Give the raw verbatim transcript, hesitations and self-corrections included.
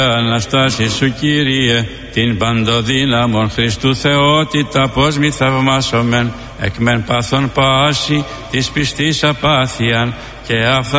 Αναστάση σου Κύριε, την παντοδύναμον Χριστού θεότητα, πως μη θαυμάσομεν εκ μεν πάθων πάση της πιστής απάθειαν και αυτά